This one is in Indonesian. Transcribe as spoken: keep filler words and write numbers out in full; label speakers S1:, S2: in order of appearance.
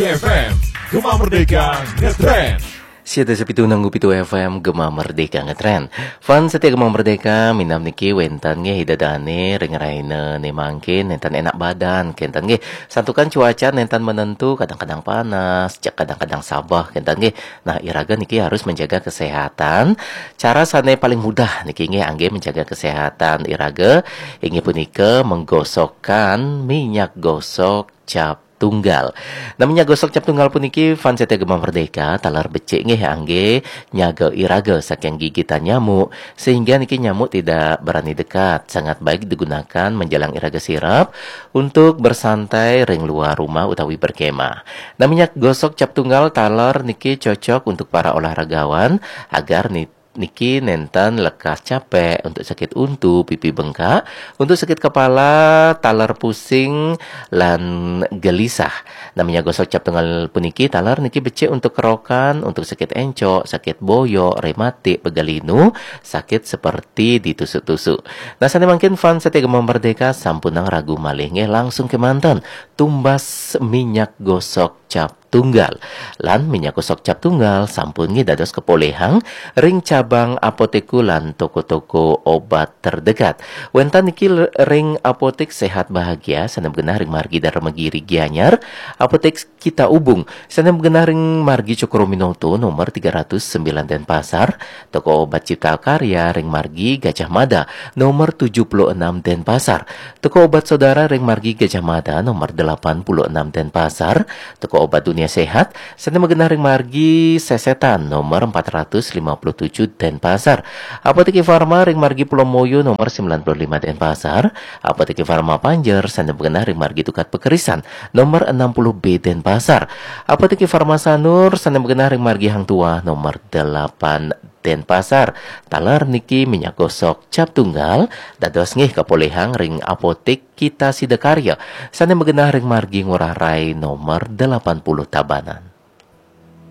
S1: F M, Gema Merdeka Ngetrend.
S2: Siapa sepitu nanggu pitu F M Gema Merdeka Ngetrend. Fan setia Gema Merdeka minam niki wentan nge hidadane rengeraina ne mangkin nentan enak badan kentan nge santukan cuaca nentan menentu kadang-kadang panas cek kadang-kadang sabah kentan nge. Nah iraga niki harus menjaga kesehatan. Cara sane paling mudah niki nge angge menjaga kesehatan iraga inge punika menggosokkan minyak gosok cap tunggal. Namanya gosok cap tunggal puniki fan setia Gema Merdeka talar becik nggih angge nyaga iraga saking gigitan nyamuk sehingga niki nyamuk tidak berani dekat. Sangat baik digunakan menjelang iraga sirap untuk bersantai ring luar rumah utawi berkemah. Namanya gosok cap tunggal talar niki cocok untuk para olahragawan agar nih niki nentan lekas capek, untuk sakit untu, pipi bengkak, untuk sakit kepala, talar pusing, lan gelisah. Namanya gosok cap tunggal puniki talar niki becik untuk kerokan, untuk sakit encok, sakit boyok, rematik, pegalinu, sakit seperti ditusuk-tusuk. Nah, sana mungkin fan setia Gema Merdeka sampun nang ragu malih nggih langsung ke mantan tumbas minyak gosok cap tunggal. Lan minyak gosok cap tunggal sampun nggih dados kepolehang ring cabang apoteku lan toko-toko obat terdekat. Wentan niki ring apotek sehat bahagia sanem genah ring margi Darmagiri Gianyar, apotek kita ubung sanem genah ring margi Cokrominoto nomor tiga ratus sembilan Denpasar, toko obat Cipta Karya ring margi Gajah Mada nomor tujuh puluh enam Denpasar, toko obat Saudara ring margi Gajah Mada nomor delapan puluh enam Denpasar, toko obat Dunia Sehat sanem genah ring margi Sesetan nomor empat ratus lima puluh tujuh Denpasar, apotek Farma ring margi Pulau Moyo nomor sembilan puluh lima Denpasar, apotek Farma Panjer sanem genah ring margi Tukat Pekerisan nomor enam puluh B Denpasar, apotek Farma Sanur sanem genah ring margi Hang Tua nomor delapan Denpasar. Talar niki minyak gosok cap tunggal dados nggih kapolehang ring apotek Kita Sidakarya sanem genah ring margi Ngurah Rai nomor delapan puluh Tabanan.